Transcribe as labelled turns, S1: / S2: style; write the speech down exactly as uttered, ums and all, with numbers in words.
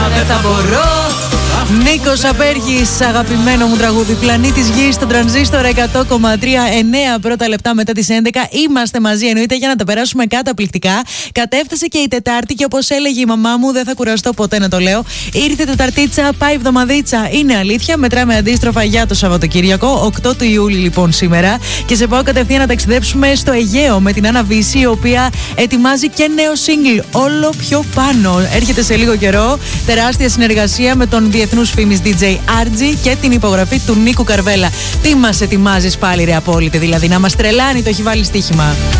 S1: Δεν θα μπορώ. Νίκος Απέργης, αγαπημένο μου τραγούδι. Πλανήτης Γης στον Τρανζίστορ εκατό κόμμα τρία, εννέα πρώτα λεπτά μετά τις έντεκα. Είμαστε μαζί, εννοείται, για να τα περάσουμε καταπληκτικά. Κατέφτασε και η Τετάρτη και όπως έλεγε η μαμά μου, δεν θα κουραστώ ποτέ να το λέω. Ήρθε Τεταρτίτσα, πάει εβδομαδίτσα. Είναι αλήθεια, μετράμε αντίστροφα για το Σαββατοκύριακο. οκτώ του Ιούλη λοιπόν σήμερα. Και σε πάω κατευθείαν να ταξιδέψουμε στο Αιγαίο με την Άννα Βύση, η οποία ετοιμάζει και νέο single. Όλο πιο πάνω. Έρχεται σε λίγο καιρό. Τεράστια συνεργασία με τον διεθνούς φήμης ντι τζέι αρ τζι και την υπογραφή του Νίκου Καρβέλα. Τι μας ετοιμάζεις πάλι, ρε απόλυτε, δηλαδή να μας τρελάνει, το έχει βάλει στοίχημα.